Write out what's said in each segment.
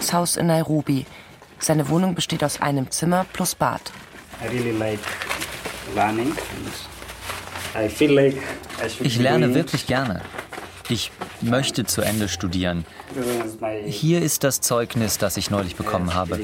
Mietshaus in Nairobi. Seine Wohnung besteht aus einem Zimmer plus Bad. Ich lerne wirklich gerne. Ich möchte zu Ende studieren. Hier ist das Zeugnis, das ich neulich bekommen habe.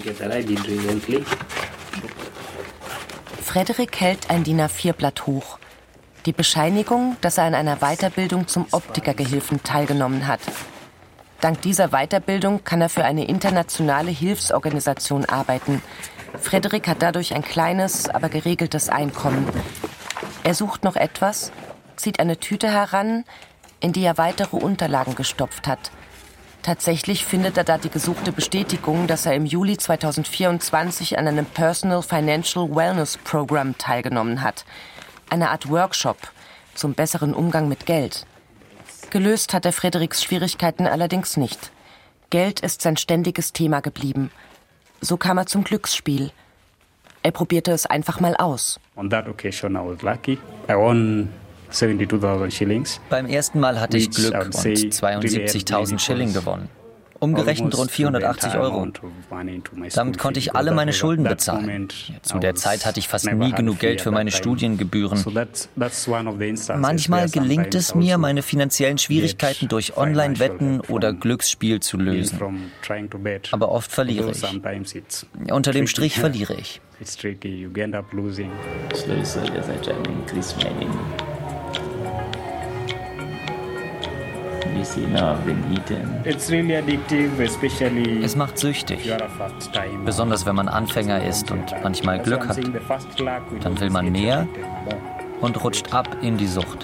Frederik hält ein DIN A4-Blatt hoch. Die Bescheinigung, dass er an einer Weiterbildung zum Optikergehilfen teilgenommen hat. Dank dieser Weiterbildung kann er für eine internationale Hilfsorganisation arbeiten. Frederik hat dadurch ein kleines, aber geregeltes Einkommen. Er sucht noch etwas, zieht eine Tüte heran, in die er weitere Unterlagen gestopft hat. Tatsächlich findet er da die gesuchte Bestätigung, dass er im Juli 2024 an einem Personal Financial Wellness Program teilgenommen hat. Eine Art Workshop zum besseren Umgang mit Geld. Gelöst hat er Frederiks Schwierigkeiten allerdings nicht. Geld ist sein ständiges Thema geblieben. So kam er zum Glücksspiel. Er probierte es einfach mal aus. On that occasion I was lucky. I won 72,000 shillings. Beim ersten Mal hatte ich Glück und 72.000 Schilling gewonnen. Umgerechnet rund 480 €. Damit konnte ich alle meine Schulden bezahlen. Zu der Zeit hatte ich fast nie genug Geld für meine Studiengebühren. Manchmal gelingt es mir, meine finanziellen Schwierigkeiten durch Online-Wetten oder Glücksspiel zu lösen. Aber oft verliere ich. Unter dem Strich verliere ich. Es macht süchtig, besonders wenn man Anfänger ist und manchmal Glück hat. Dann will man mehr und rutscht ab in die Sucht.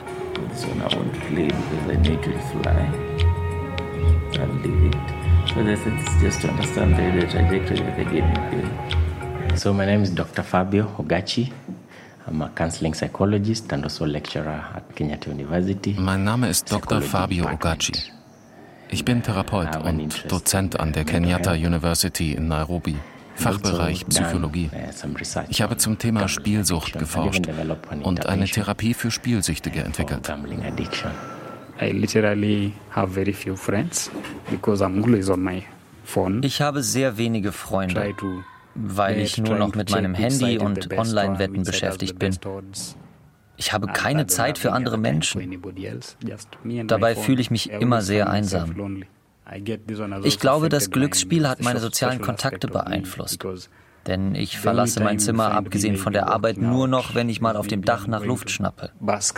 So my name is Dr. Fabio Ogachi. I'm a counseling psychologist and also lecturer at Kenyatta University. Mein Name ist Dr. Fabio Ogachi. Ich bin Therapeut und Dozent an der Kenyatta University in Nairobi, Fachbereich Psychologie. Ich habe zum Thema Spielsucht geforscht und eine Therapie für Spielsüchtige entwickelt. I literally have very few friends because I'm always on my phone. Ich habe sehr wenige Freunde, weil ich nur noch mit meinem Handy und Online-Wetten beschäftigt bin. Ich habe keine Zeit für andere Menschen. Dabei fühle ich mich immer sehr einsam. Ich glaube, das Glücksspiel hat meine sozialen Kontakte beeinflusst. Denn ich verlasse mein Zimmer, abgesehen von der Arbeit, nur noch, wenn ich mal auf dem Dach nach Luft schnappe.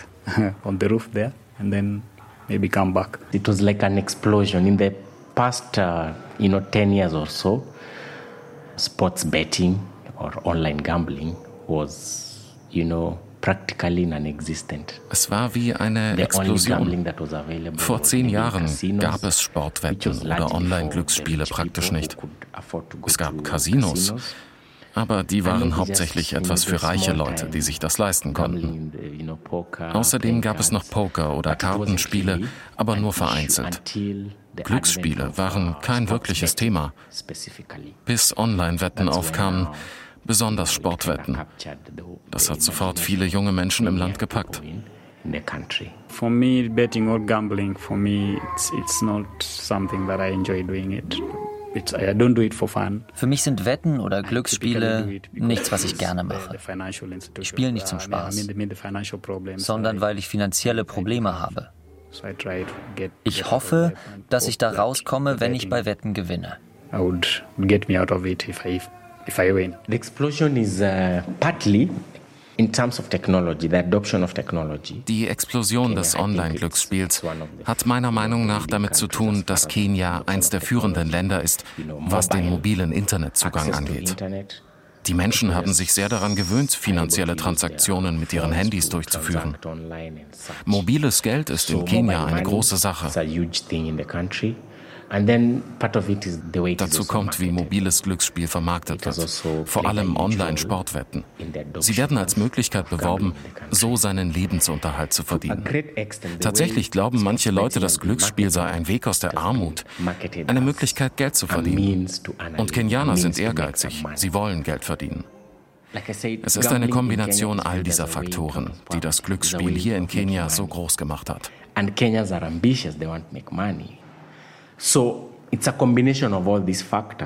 It was like an explosion. In the past, 10 years or so, sports betting or online gambling was, practically non-existent. Es war wie eine Explosion. Vor 10 Jahren gab es Sportwetten oder Online-Glücksspiele praktisch nicht. Es gab Casinos, aber die waren hauptsächlich etwas für reiche Leute, die sich das leisten konnten. Außerdem gab es noch Poker oder Kartenspiele, aber nur vereinzelt. Glücksspiele waren kein wirkliches Thema, bis Online-Wetten aufkamen, besonders Sportwetten. Das hat sofort viele junge Menschen im Land gepackt. For me, betting or gambling, for me, it's not something that I enjoy doing it. I don't do it for fun. Für mich sind Wetten oder Glücksspiele nichts, was ich gerne mache. Ich spiele nicht zum Spaß, sondern weil ich finanzielle Probleme habe. Ich hoffe, dass ich da rauskomme, wenn ich bei Wetten gewinne. I would get me out of it if I win. The explosion is partly in terms of technology, the adoption of technology. Die Explosion des Online-Glücksspiels hat meiner Meinung nach damit zu tun, dass Kenia eins der führenden Länder ist, was den mobilen Internetzugang angeht. Die Menschen haben sich sehr daran gewöhnt, finanzielle Transaktionen mit ihren Handys durchzuführen. Mobiles Geld ist in Kenia eine große Sache. Dazu kommt, wie mobiles Glücksspiel vermarktet wird, vor allem Online-Sportwetten. Sie werden als Möglichkeit beworben, so seinen Lebensunterhalt zu verdienen. Tatsächlich glauben manche Leute, das Glücksspiel sei ein Weg aus der Armut, eine Möglichkeit, Geld zu verdienen. Und Kenianer sind ehrgeizig, sie wollen Geld verdienen. Es ist eine Kombination all dieser Faktoren, die das Glücksspiel hier in Kenia so groß gemacht hat. And Kenyans are ambitious, they want to make money. So it's a combination of all these factors.